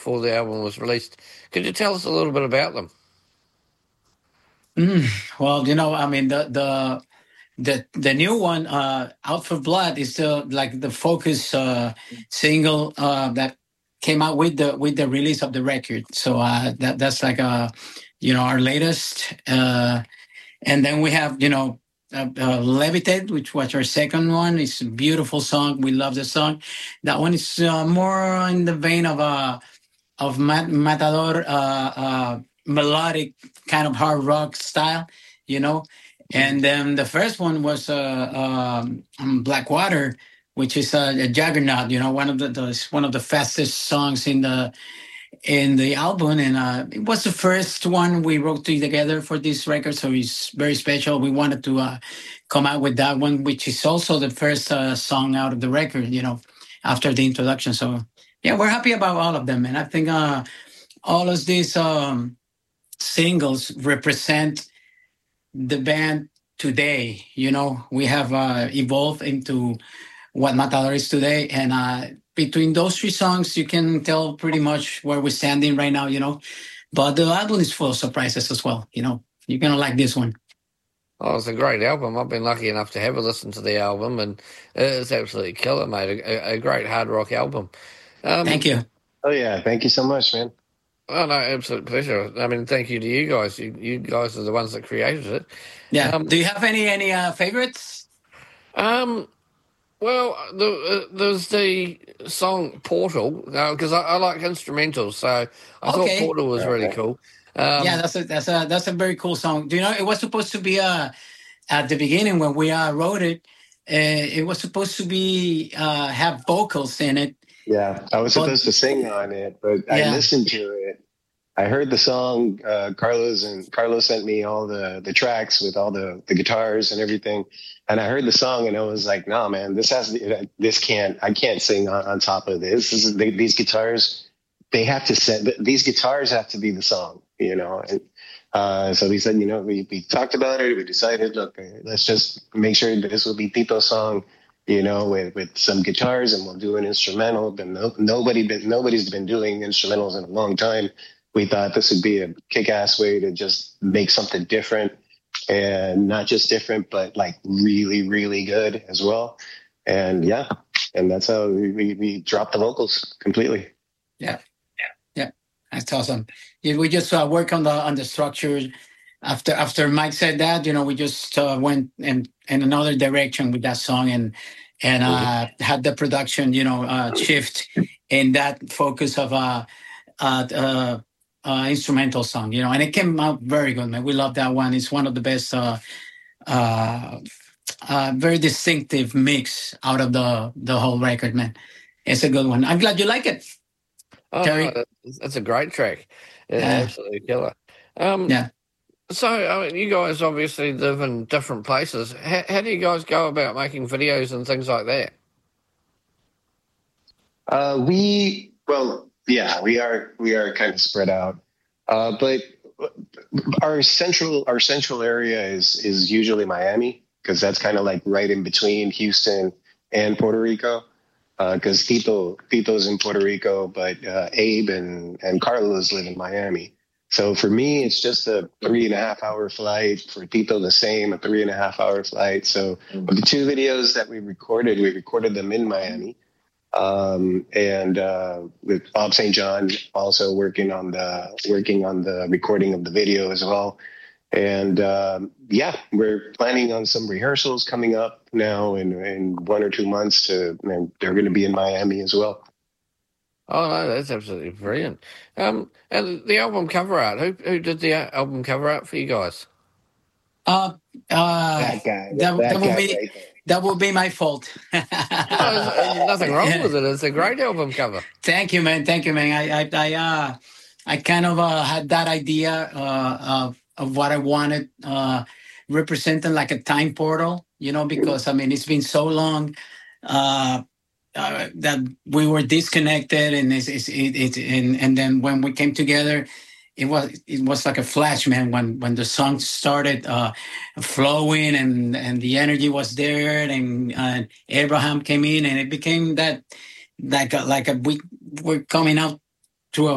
before the album was released. Could you tell us a little bit about them? Well, I mean, the new one, Out for Blood, is like the focus single that came out with the release of the record. So that's like our latest. And then we have Levitate, which was our second one. It's a beautiful song. We love the song. That one is more in the vein of Matador, melodic kind of hard rock style, you know. And then the first one was Blackwater, which is a juggernaut, one of the fastest songs in the album, and it was the first one we wrote together for this record, so it's very special. We wanted to come out with that one, which is also the first song out of the record, after the introduction. So yeah, we're happy about all of them, and I think all of these singles represent the band today. We have evolved into what Matador is today, and between those three songs, you can tell pretty much where we're standing right now, But the album is full of surprises as well, You're going to like this one. Oh, it's a great album. I've been lucky enough to have a listen to the album, and it's absolutely killer, mate. A great hard rock album. Thank you. Oh, yeah. Thank you so much, man. Oh, no, absolute pleasure. I mean, thank you to you guys. You guys are the ones that created it. Yeah. Do you have any favorites? Well, there's the song Portal, because I like instrumentals, so I thought Portal was really cool. Yeah, that's a very cool song. Do you know, it was supposed to be at the beginning when we wrote it, it was supposed to be have vocals in it. Yeah, I was supposed to sing on it, but I listened to it. I heard the song. Carlos sent me all the tracks with all the guitars and everything, and I heard the song and I was like, "No, man, I can't sing on top of this. These guitars, these guitars have to be the song, And so we said, we talked about it. We decided, look, let's just make sure that this will be Tito's song, with some guitars, and we'll do an instrumental. But nobody's been doing instrumentals in a long time. We thought this would be a kick-ass way to just make something different, and not just different, but like really, really good as well. And and that's how we dropped the vocals completely. Yeah, that's awesome. Yeah, we just work on the structure. After Mike said that, we just went in another direction with that song, and had the production, shift in that focus of instrumental song, and it came out very good, man. We love that one. It's one of the best, very distinctive mix out of the whole record, man. It's a good one. I'm glad you like it. Oh, Terry? No, that's a great track. Absolutely killer. Yeah. So, you guys obviously live in different places. How do you guys go about making videos and things like that? We are kind of spread out, but our central area is usually Miami, because that's kind of like right in between Houston and Puerto Rico. Because Tito's in Puerto Rico, but Abe and Carlos live in Miami. So for me, it's just a 3.5 hour flight. For Tito, the same, a 3.5 hour flight. So the two videos that we recorded them in Miami. And with Bob St. John also working on the recording of the video as well. And we're planning on some rehearsals coming up now in 1 or 2 months. And they're going to be in Miami as well. Oh no, that's absolutely brilliant. And the album cover art, who did the album cover art for you guys? That guy. That will be my fault. There's nothing wrong with it. It's a great album cover. Thank you, man. I kind of had that idea of what I wanted, representing like a time portal, because it's been so long that we were disconnected, and and then when we came together, it was like a flash, man. When the song started flowing and the energy was there, and Abraham came in, and it became that we're coming out